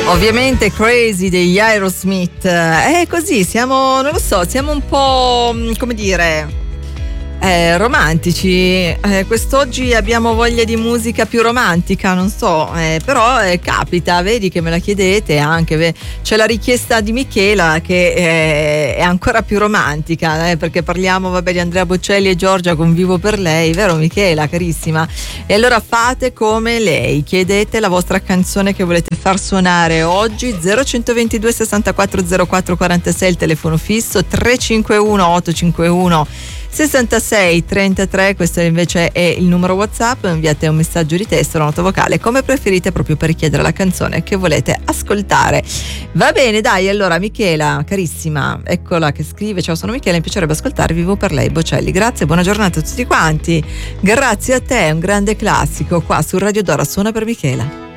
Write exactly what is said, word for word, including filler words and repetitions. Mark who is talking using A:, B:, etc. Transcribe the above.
A: Ovviamente Crazy degli Aerosmith. È così, siamo, non lo so, siamo un po', come dire, eh, romantici. Eh, quest'oggi abbiamo voglia di musica più romantica, non so, eh, però eh, capita, vedi che me la chiedete anche. Beh, c'è la richiesta di Michela che eh, è ancora più romantica, eh, perché parliamo, vabbè, di Andrea Bocelli e Giorgia con Vivo per lei, vero Michela, carissima? E allora fate come lei, chiedete la vostra canzone che volete far suonare oggi. Zero centoventidue sessantaquattro zero quattro quarantasei il telefono fisso, tre cinque uno otto cinque uno sessantasei trentatré, questo invece è il numero WhatsApp. Inviate un messaggio di testo, una nota vocale, come preferite, proprio per richiedere la canzone che volete ascoltare. Va bene, dai, allora Michela, carissima, eccola che scrive: ciao, sono Michela, mi piacerebbe ascoltare Vivo per lei, Bocelli. Grazie, buona giornata a tutti quanti. Grazie a te, un grande classico qua su Radio Dora, suona per Michela.